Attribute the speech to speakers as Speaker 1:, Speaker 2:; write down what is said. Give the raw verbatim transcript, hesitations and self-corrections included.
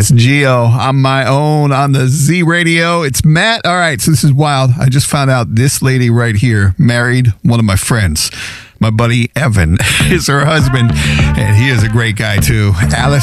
Speaker 1: It's Geo on my own on the Z Radio. It's Matt. All right, so this is wild. I just found out this lady right here married one of my friends. My buddy Evan is her husband, and he is a great guy too. Alice